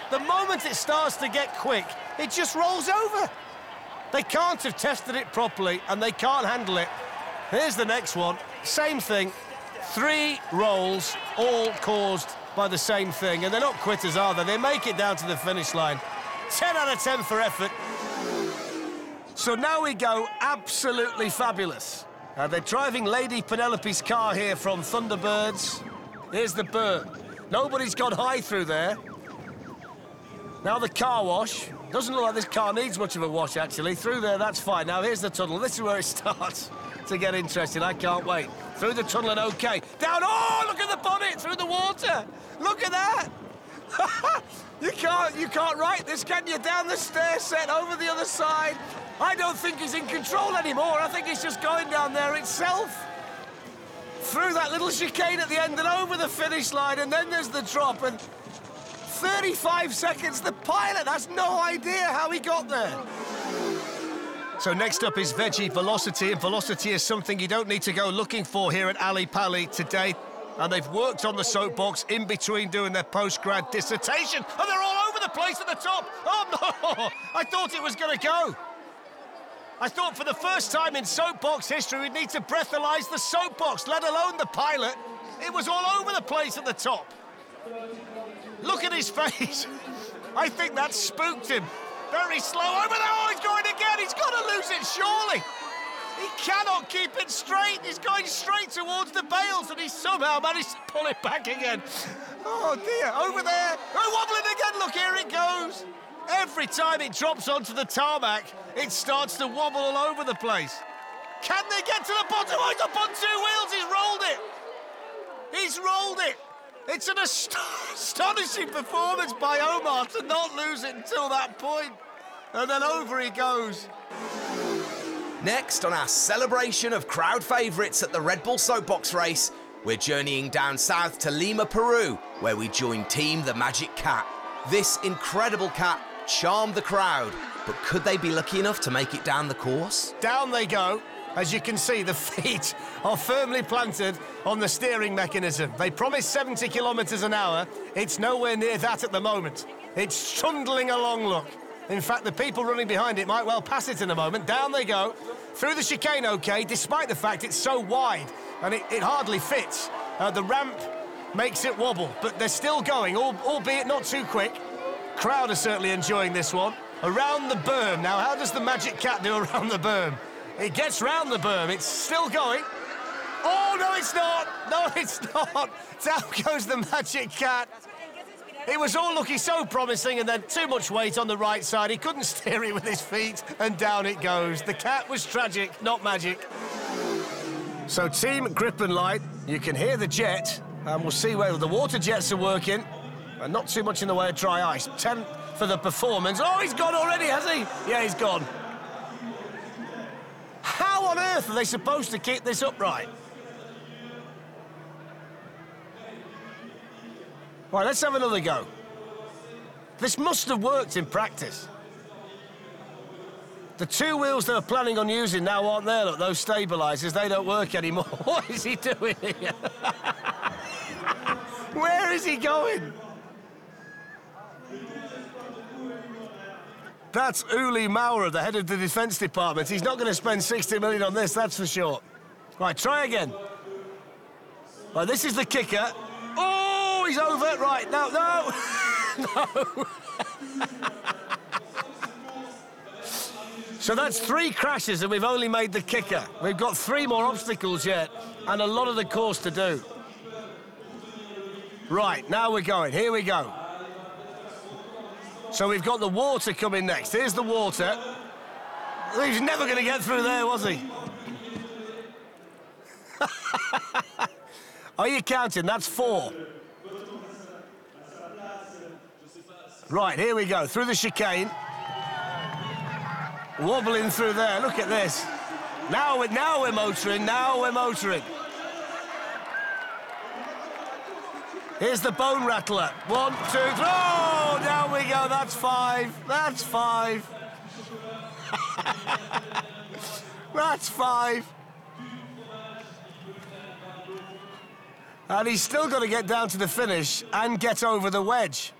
The moment it starts to get quick, it just rolls over. They can't have tested it properly, and they can't handle it. Here's the next one. Same thing. 3 rolls, all caused by the same thing. And they're not quitters, are they? They make it down to the finish line. 10 out of 10 for effort. So now we go absolutely fabulous. They're driving Lady Penelope's car here from Thunderbirds. Here's the berm. Nobody's gone high through there. Now the car wash. Doesn't look like this car needs much of a wash, actually. Through there, that's fine. Now, here's the tunnel. This is where it starts to get interesting. I can't wait. Through the tunnel and OK. Down. Oh, look at the bonnet through the water. Look at that. You can't write this, can you? Down the stair set, over the other side. I don't think he's in control anymore. I think he's just going down there itself. Through that little chicane at the end and over the finish line, and then there's the drop, and 35 seconds. The pilot has no idea how he got there. So next up is Veggie Velocity, and velocity is something you don't need to go looking for here at Ali Pali today. And they've worked on the soapbox in between doing their post-grad dissertation, and they're all over the place at the top. Oh, no! I thought it was going to go. I thought for the first time in soapbox history we'd need to breathalyze the soapbox, let alone the pilot. It was all over the place at the top. Look at his face. I think that spooked him. Very slow over there. Oh, he's going again. He's got to lose it, surely. He cannot keep it straight. He's going straight towards the bales, and he somehow managed to pull it back again. Oh, dear. Over there. Oh, wobbling again. Look, here it goes. Every time it drops onto the tarmac, it starts to wobble all over the place. Can they get to the bottom? Oh, he's up on 2 wheels. He's rolled it. He's rolled it. It's an astonishing performance by Omar to not lose it until that point. And then over he goes. Next on our celebration of crowd favourites at the Red Bull Soapbox race, we're journeying down south to Lima, Peru, where we join Team the Magic Cat. This incredible cat charmed the crowd, but could they be lucky enough to make it down the course? Down they go. As you can see, the feet are firmly planted on the steering mechanism. They promised 70 kilometres an hour. It's nowhere near that at the moment. It's trundling along, look. In fact, the people running behind it might well pass it in a moment. Down they go. Through the chicane, OK, despite the fact it's so wide and it hardly fits. The ramp makes it wobble, but they're still going, albeit not too quick. Crowd are certainly enjoying this one. Around the berm. Now, how does the Magic Cat do around the berm? It gets round the berm. It's still going. Oh, no, it's not. No, it's not. Down goes the Magic Cat. It was all looking so promising, and then too much weight on the right side. He couldn't steer it with his feet, and down it goes. The cat was tragic, not magic. So Team Grip and Light, you can hear the jet, and we'll see whether the water jets are working, and not too much in the way of dry ice. 10 for the performance. Oh, he's gone already, has he? Yeah, he's gone. How on earth are they supposed to keep this upright? Right, let's have another go. This must have worked in practice. The 2 wheels they were planning on using now aren't there, look, those stabilisers, they don't work anymore. What is he doing here? Where is he going? That's Uli Maurer, the head of the Defence Department. He's not going to spend 60 million on this, that's for sure. Right, try again. Right, this is the kicker. Oh, he's over. Right, no. No. So that's 3 crashes and we've only made the kicker. We've got 3 more obstacles yet and a lot of the course to do. Right, now we're going. Here we go. So we've got the water coming next. Here's the water. He's never going to get through there, was he? Are you counting? That's 4. Right, here we go. Through the chicane. Wobbling through there. Look at this. Now we're motoring. Now we're motoring. Here's the bone rattler. 1, 2, 3. Oh, down we go. That's 5. That's 5. That's 5. And he's still got to get down to the finish and get over the wedge.